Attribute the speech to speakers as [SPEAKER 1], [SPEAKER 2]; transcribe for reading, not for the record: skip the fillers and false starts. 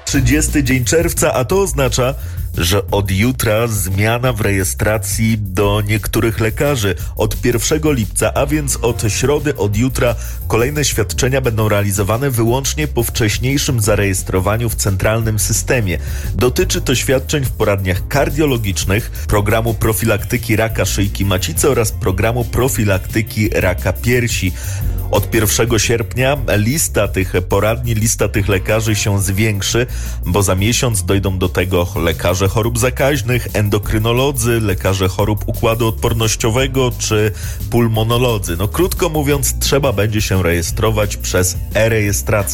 [SPEAKER 1] 30 dzień czerwca, a to oznacza, że od jutra zmiana w rejestracji do niektórych lekarzy. Od 1 lipca, a więc od środy, od jutra, kolejne świadczenia będą realizowane wyłącznie po wcześniejszym zarejestrowaniu w centralnym systemie. Dotyczy to świadczeń w poradniach kardiologicznych, programu profilaktyki raka szyjki macicy oraz programu profilaktyki raka piersi. Od 1 sierpnia lista tych poradni, lista tych lekarzy się zwiększy, bo za miesiąc dojdą do tego lekarze chorób zakaźnych, endokrynolodzy, lekarze chorób układu odpornościowego czy pulmonolodzy. Krótko mówiąc, trzeba będzie się rejestrować przez e-rejestrację.